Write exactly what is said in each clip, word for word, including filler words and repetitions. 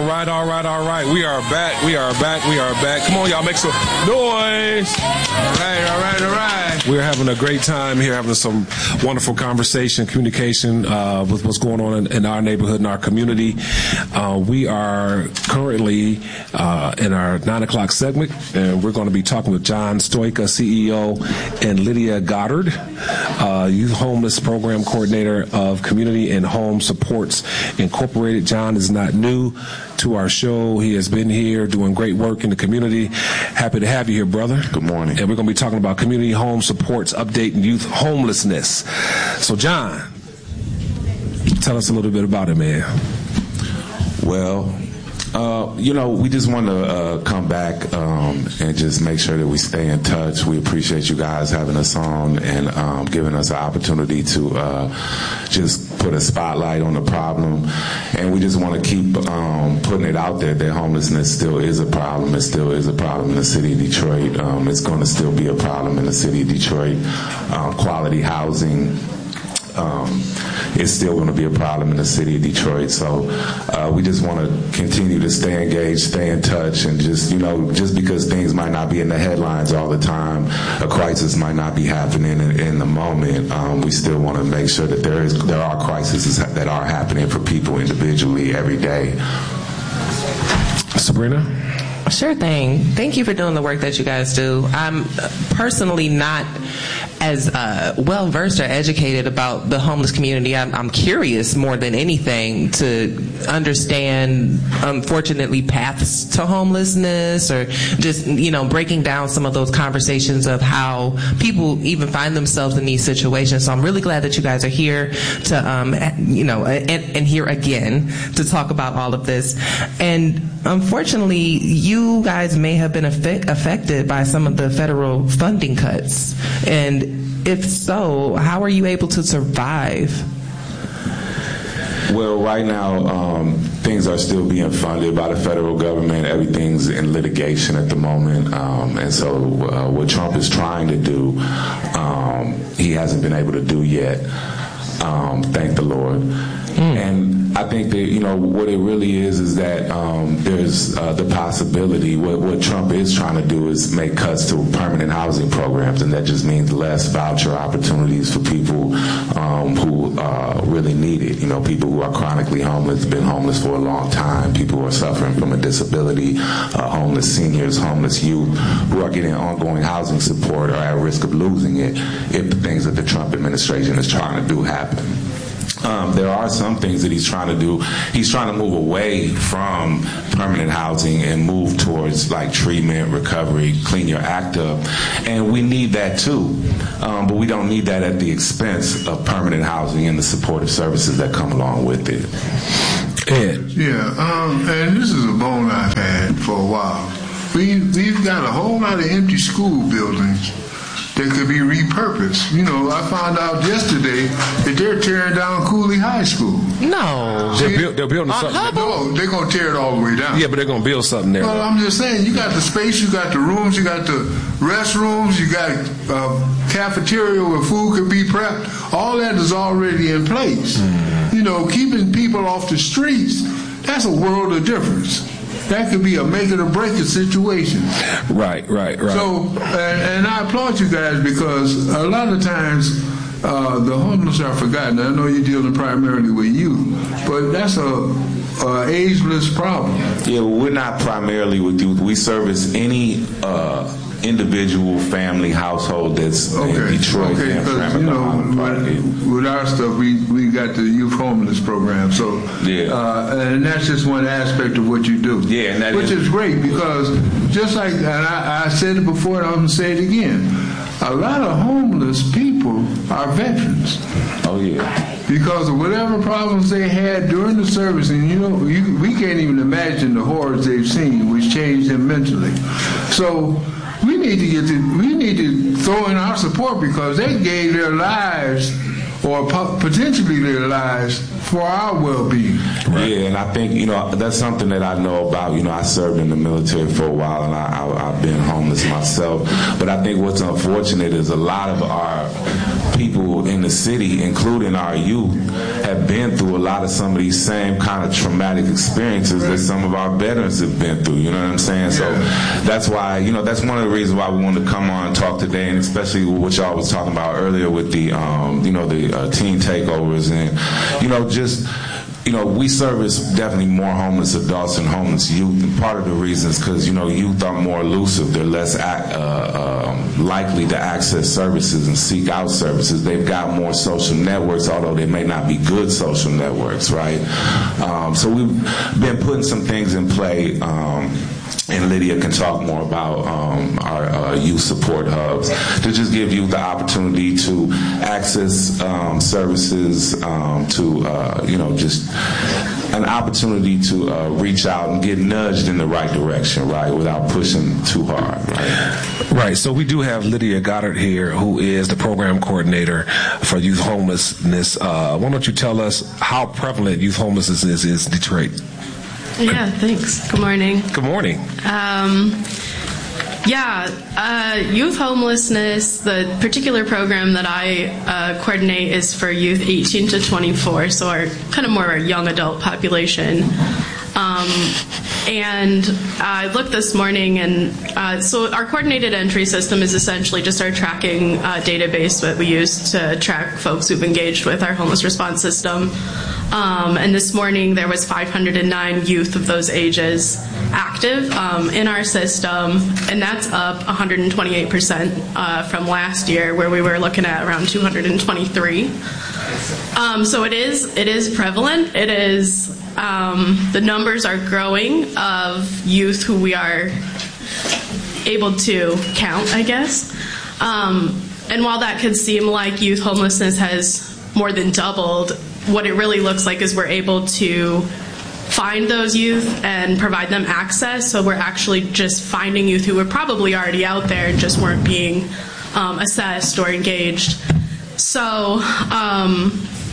All right, all right, all right. We are back. We are back. We are back. Come on, y'all, make some noise. All right, all right, all right. We're having a great time here, having some wonderful conversation, communication uh, with what's going on in, in our neighborhood, in our community. Uh, we are currently uh, in our nine o'clock segment, and we're going to be talking with John Stoika, C E O, and Lydia Goddard, uh, Youth Homeless Program Coordinator of Community and Home Supports Incorporated. John is not new to our show. He has been here doing great work in the community. Happy to have you here, brother. Good morning. And we're going to be talking about community home supports, update, and youth homelessness. So, John, tell us a little bit about it, man. Well, Uh, you know, we just want to uh, come back um, and just make sure that we stay in touch. We appreciate you guys having us on and um, giving us an opportunity to uh, just put a spotlight on the problem. And we just want to keep um, putting it out there that homelessness still is a problem. It still is a problem in the city of Detroit. Um, it's going to still be a problem in the city of Detroit. Um, quality housing Um, it's still going to be a problem in the city of Detroit. So uh, we just want to continue to stay engaged, stay in touch, and just, you know, just because things might not be in the headlines all the time, a crisis might not be happening in, in the moment, um, we still want to make sure that there is there are crises that are happening for people individually every day. Sabrina? Sure thing. Thank you for doing the work that you guys do. I'm personally not as uh, well versed or educated about the homeless community. I'm, I'm curious more than anything to understand, unfortunately, paths to homelessness, or just, you know, breaking down some of those conversations of how people even find themselves in these situations. So I'm really glad that you guys are here to, um, you know, and, and here again to talk about all of this. And unfortunately, you guys may have been affect, affected by some of the federal funding cuts. And if so, how are you able to survive? Well, right now, um, things are still being funded by the federal government. Everything's in litigation at the moment. Um, and so uh, what Trump is trying to do, um, he hasn't been able to do yet. Um, thank the Lord. Mm. And I think that, you know, what it really is is that um, there's uh, the possibility, what, what Trump is trying to do is make cuts to permanent housing programs, and that just means less voucher opportunities for people um, who uh, really need it. You know, people who are chronically homeless, been homeless for a long time, people who are suffering from a disability, uh, homeless seniors, homeless youth, who are getting ongoing housing support or at risk of losing it if the things that the Trump administration is trying to do happen. Um, there are some things that he's trying to do. He's trying to move away from permanent housing and move towards like treatment, recovery, clean your act up. And we need that too. Um, but we don't need that at the expense of permanent housing and the supportive services that come along with it. Ed. Yeah, um, and this is a bone I've had for a while. We, we've got a whole lot of empty school buildings that could be repurposed. You know, I found out yesterday that they're tearing down Cooley High School. No. They're, build, they're building something. No, they're going to tear it all the way down. Yeah, but they're going to build something there. Well, I'm just saying, you got the space, you got the rooms, you got the restrooms, you got uh, cafeteria where food could be prepped. All that is already in place. Mm-hmm. You know, keeping people off the streets, that's a world of difference. That could be a make it or break it situation. Right, right, right. So, and, and I applaud you guys because a lot of times uh, the homeless are forgotten. I know you're dealing primarily with youth, but that's a, a ageless problem. Yeah, well, we're not primarily with youth. We service any uh, individual, family, household that's okay. in Detroit. Okay, because, you know, with, with our stuff, we, we got the youth homeless program. So, yeah. uh, and that's just one aspect of what you do. Yeah, and that which is, is great because just like, and I, I said it before and I'm going to say it again, a lot of homeless people are veterans. Oh, yeah. Because of whatever problems they had during the service, and you know, you, we can't even imagine the horrors they've seen, which changed them mentally. So, we need to get to, we need to throw in our support because they gave their lives, or po- potentially their lives, for our well-being. Right. Yeah, and I think, you know, that's something that I know about. You know, I served in the military for a while, and I, I, I've been homeless myself. But I think what's unfortunate is a lot of our people in the city, including our youth, have been through a lot of some of these same kind of traumatic experiences that some of our veterans have been through. You know what I'm saying? So that's why, you know, that's one of the reasons why we wanted to come on and talk today, and especially what y'all was talking about earlier with the, um, you know, the uh, teen takeovers, and, you know, just, you know, we service definitely more homeless adults and homeless youth, and part of the reason is because, you know, youth are more elusive. They're less ac- uh, um, likely to access services and seek out services. They've got more social networks, although they may not be good social networks, right? Um, so we've been putting some things in play, um, and Lydia can talk more about um, our uh, youth support hubs, to just give you the opportunity to access um, services, um, to, uh, you know, just an opportunity to uh, reach out and get nudged in the right direction, right, without pushing too hard, right? Right. So we do have Lydia Goddard here, who is the program coordinator for youth homelessness. Uh, why don't you tell us how prevalent youth homelessness is in Detroit? Yeah, thanks. Good morning. Good morning. Um, yeah, uh, youth homelessness, the particular program that I uh, coordinate is for youth eighteen to twenty-four, so our kind of more our young adult population. Um, and I looked this morning, and uh, so our coordinated entry system is essentially just our tracking uh, database that we use to track folks who've engaged with our homeless response system. Um, and this morning there was five hundred nine youth of those ages active um, in our system, and that's up one hundred twenty-eight percent uh, from last year, where we were looking at around two hundred twenty-three. Um, so it is it is prevalent. It is um, the numbers are growing of youth who we are able to count, I guess. Um, and while that could seem like youth homelessness has more than doubled, what it really looks like is we're able to find those youth and provide them access. So we're actually just finding youth who were probably already out there and just weren't being um, assessed or engaged. So um,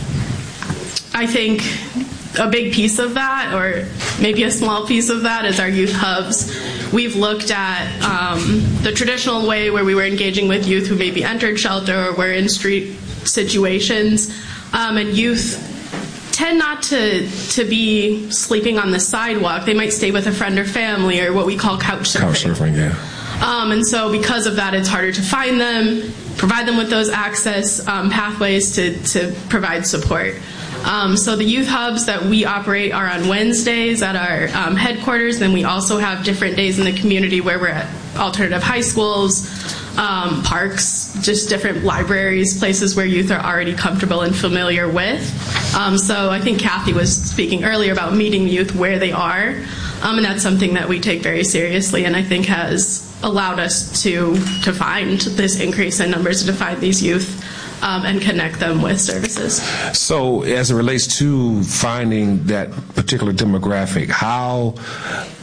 I think a big piece of that, or maybe a small piece of that, is our youth hubs. We've looked at um, the traditional way where we were engaging with youth who maybe entered shelter or were in street situations. Um, and youth tend not to to be sleeping on the sidewalk. They might stay with a friend or family, or what we call couch surfing. Couch surfing, yeah. Um, and so because of that, it's harder to find them, provide them with those access um, pathways to, to provide support. Um, so the youth hubs that we operate are on Wednesdays at our um, headquarters. Then we also have different days in the community where we're at alternative high schools, um, parks, just different libraries, places where youth are already comfortable and familiar with. Um, so I think Kathy was speaking earlier about meeting youth where they are, um, and that's something that we take very seriously, and I think has allowed us to to find this increase in numbers, to find these youth um, and connect them with services. So as it relates to finding that particular demographic, how